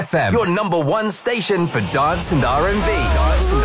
FM, your number one station for dance and R&B. Dance and